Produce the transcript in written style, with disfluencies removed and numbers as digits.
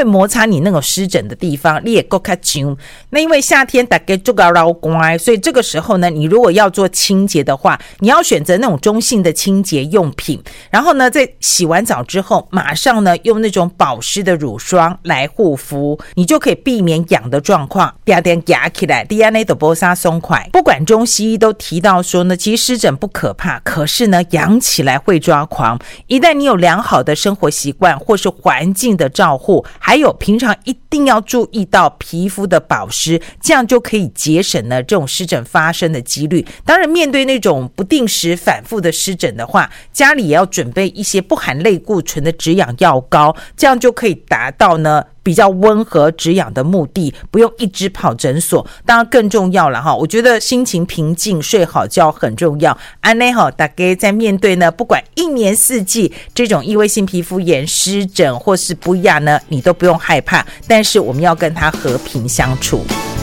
会摩擦你那种湿疹的地方，你也够较痒。那因为夏天大家就要捞乖，所以这个时候呢，你如果要做清洁的话，你要选择那种中性的清洁用品，然后呢，在洗完澡之后，马上呢用那种保湿的乳霜来护肤，你就可以避免痒的状况。第二天压起来 DNA 的波沙松快。不管中西医都提到说呢，其实湿疹不可怕，可是呢痒起来会抓狂。一旦你有良好的生活习惯或是环境的照护，还有平常一定要注意到皮肤的保湿，这样就可以节省呢这种湿疹发生的几率。当然面对那种不定时反复的湿疹的话，家里也要准备一些不含类固醇的止痒药膏，这样就可以达到呢比较温和止痒的目的，不用一直跑诊所。当然更重要了哈，我觉得心情平静睡好觉很重要。安内哈，大家在面对呢不管一年四季这种异位性皮肤炎、湿疹或是不痒呢，你都不用害怕，但是我们要跟它和平相处。